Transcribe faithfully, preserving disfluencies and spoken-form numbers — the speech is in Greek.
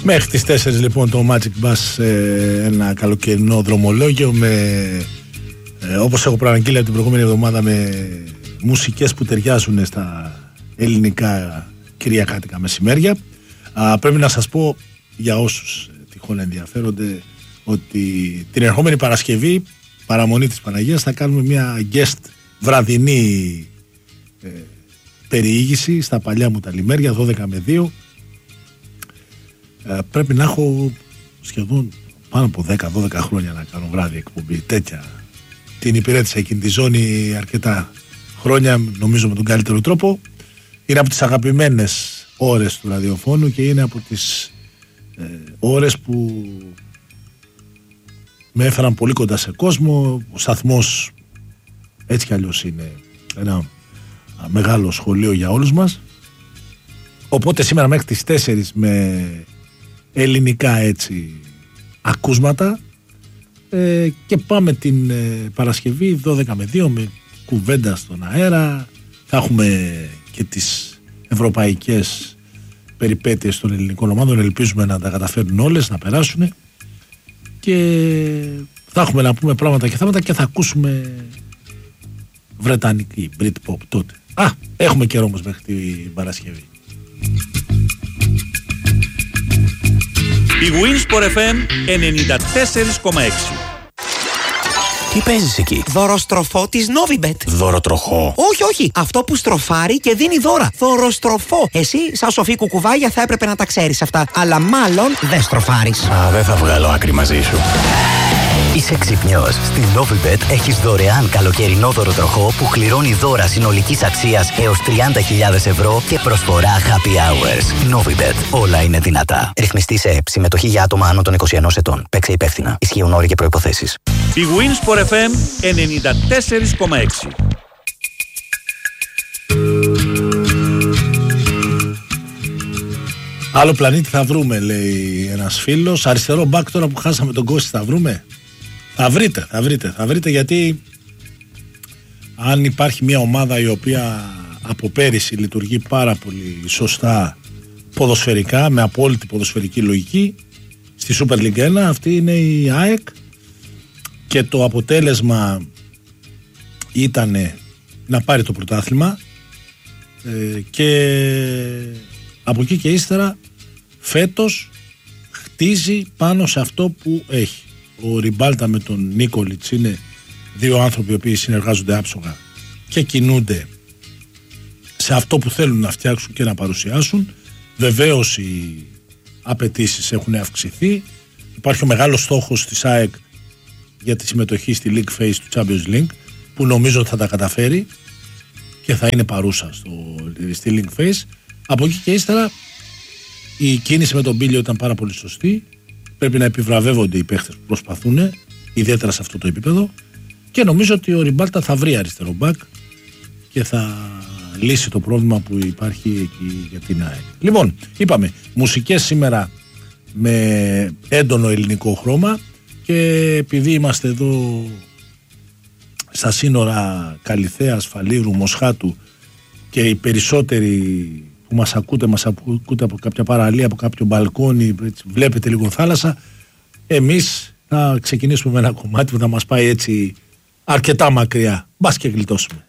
Μέχρι τις τέσσερις λοιπόν το Magic Bus, ε, ένα καλοκαιρινό δρομολόγιο με, ε, όπως έχω προαναγγείλει από την προηγούμενη εβδομάδα, με μουσικές που ταιριάζουν στα ελληνικά κυριακάτικα μεσημέρια. Α, πρέπει να σας πω για όσους τυχόν ενδιαφέρονται ότι την ερχόμενη Παρασκευή, παραμονή της Παναγίας, θα κάνουμε μια guest βραδινή ε, περιήγηση στα παλιά μου τα λιμέρια, δώδεκα με δύο. Ε, πρέπει να έχω σχεδόν πάνω από δέκα δώδεκα χρόνια να κάνω βράδυ εκπομπή τέτοια. Την υπηρέτησα εκείνη τη ζώνη αρκετά χρόνια, νομίζω με τον καλύτερο τρόπο. Είναι από τις αγαπημένες ώρες του ραδιοφώνου και είναι από τις ε, ώρες που με έφεραν πολύ κοντά σε κόσμο. Ο σταθμός έτσι κι αλλιώς είναι ένα μεγάλο σχολείο για όλους μας. Οπότε σήμερα μέχρι τις τέσσερις με ελληνικά έτσι ακούσματα, ε, και πάμε την ε, Παρασκευή δώδεκα με δύο με κουβέντα στον αέρα. Θα έχουμε και τις ευρωπαϊκές περιπέτειες των ελληνικών ομάδων. Ελπίζουμε να τα καταφέρουν όλες, να περάσουν, και θα έχουμε να πούμε πράγματα και θέματα και θα ακούσουμε βρετανική Britpop τότε. Α, έχουμε καιρό όμως μέχρι την Παρασκευή. Η Winsport εφ εμ ενενήντα τέσσερα κόμμα έξι. Τι παίζεις εκεί? Δωροστροφό της Novibet. Δωροτροχό? Όχι, όχι. Αυτό που στροφάρει και δίνει δώρα. Δωροστροφό. Εσύ, σαν σοφή κουκουβάγια, θα έπρεπε να τα ξέρεις αυτά. Αλλά μάλλον δεν στροφάρεις. Α, δεν θα βγάλω άκρη μαζί σου. Είσαι ξυπνιός. Στην Novibet έχεις δωρεάν καλοκαιρινό δωροτροχό που κληρώνει δώρα συνολικής αξίας έως τριάντα χιλιάδες ευρώ και προσφορά happy hours. Novibet. Όλα είναι δυνατά. Ρυθμιστή σε ΕΠ. Συμμετοχή για άτομα άνω των είκοσι ενός ετών. Παίξε υπεύθυνα. Ισχύουν όροι και προϋποθέσεις. Η Winsport εφ εμ ενενήντα τέσσερα κόμμα έξι. Άλλο πλανήτη θα βρούμε, λέει ένας φίλος. Αριστερό μπακ τώρα που χάσαμε τον Κώστη θα βρούμε? Θα βρείτε, θα βρείτε, θα βρείτε, γιατί αν υπάρχει μια ομάδα η οποία από πέρυσι λειτουργεί πάρα πολύ σωστά ποδοσφαιρικά, με απόλυτη ποδοσφαιρική λογική στη Super League ένα, αυτή είναι η ΑΕΚ, και το αποτέλεσμα ήταν να πάρει το πρωτάθλημα, ε, και από εκεί και ύστερα φέτος χτίζει πάνω σε αυτό που έχει. Ο Ριμπάλτα με τον Νίκολιτς είναι δύο άνθρωποι οι οποίοι συνεργάζονται άψογα και κινούνται σε αυτό που θέλουν να φτιάξουν και να παρουσιάσουν. Βεβαίως οι απαιτήσεις έχουν αυξηθεί. Υπάρχει ο μεγάλος στόχος της ΑΕΚ για τη συμμετοχή στη League Phase του Champions League, που νομίζω ότι θα τα καταφέρει και θα είναι παρούσα στο, στη League Phase. Από εκεί και ύστερα η κίνηση με τον Μπίλιο ήταν πάρα πολύ σωστή. Πρέπει να επιβραβεύονται οι παίχτες που προσπαθούν, ιδιαίτερα σε αυτό το επίπεδο, και νομίζω ότι ο Ριμπάλτα θα βρει αριστερό μπακ και θα λύσει το πρόβλημα που υπάρχει εκεί για την ΑΕΚ. Λοιπόν, είπαμε, μουσικές σήμερα με έντονο ελληνικό χρώμα, και επειδή είμαστε εδώ στα σύνορα Καλιθέας, Φαλήρου, Μοσχάτου, και οι περισσότεροι που μας ακούτε, μας ακούτε από κάποια παραλία, από κάποιο μπαλκόνι, έτσι, βλέπετε λίγο θάλασσα, εμείς θα ξεκινήσουμε με ένα κομμάτι που θα μας πάει έτσι αρκετά μακριά. Μπας και γλιτώσουμε.